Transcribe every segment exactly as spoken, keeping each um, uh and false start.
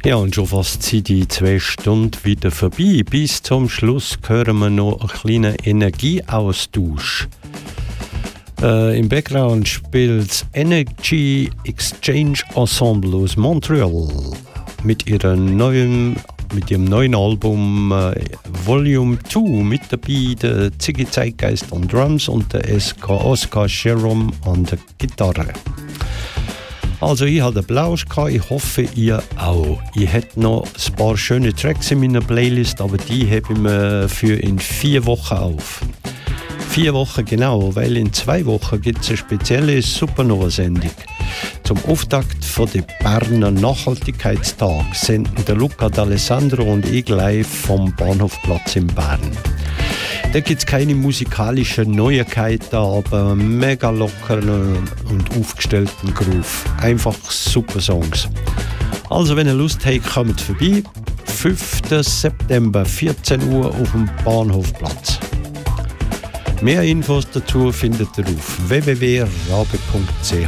Ja, und schon fast sind die zwei Stunden wieder vorbei. Bis zum Schluss hören wir noch einen kleinen Energieaustausch. Äh, Im Background spielt Energy Exchange Ensemble aus Montreal mit ihrem neuen, mit ihrem neuen Album äh, Volume zwei mit dabei der Ziggy Zeitgeist an Drums und der Oscar Jerome an der Gitarre. Also ich hatte Blausch, ich hoffe ihr auch. Ich hätte noch ein paar schöne Tracks in meiner Playlist, aber die hebe ich mir für in vier Wochen auf. Vier Wochen genau, weil in zwei Wochen gibt es eine spezielle Supernova-Sendung. Zum Auftakt von den Berner Nachhaltigkeitstag senden der Luca D'Alessandro und ich live vom Bahnhofplatz in Bern. Da gibt es keine musikalischen Neuigkeiten, aber einen mega lockeren und aufgestellten Groove. Einfach super Songs. Also wenn ihr Lust habt, kommt vorbei. fünften September, vierzehn Uhr auf dem Bahnhofplatz. Mehr Infos dazu findet ihr auf w w w punkt rabe punkt c h.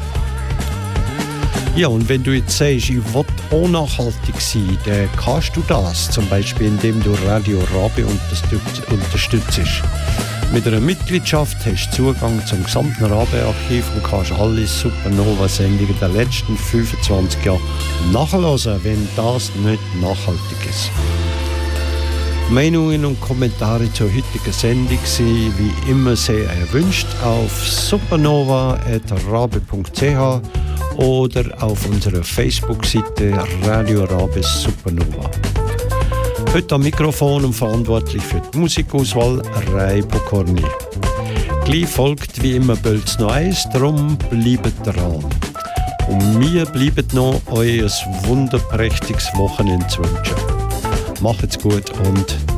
Ja, und wenn du jetzt sagst, ich will auch nachhaltig sein, dann kannst du das, zum Beispiel indem du Radio Rabe unterstützt. Mit einer Mitgliedschaft hast du Zugang zum gesamten Rabe-Archiv und kannst alle Supernova-Sendungen der letzten fünfundzwanzig Jahre nachhören, wenn das nicht nachhaltig ist. Meinungen und Kommentare zur heutigen Sendung sind wie immer sehr erwünscht auf supernova punkt rabe punkt c h oder auf unserer Facebook-Seite Radio Rabe Supernova. Heute am Mikrofon und verantwortlich für die Musikauswahl Reipo Corny. Gleich folgt wie immer Bölz noch eins, darum bleibt dran. Und mir bleibt noch euer wunderprächtiges Wochenende zu wünschen. Macht's gut und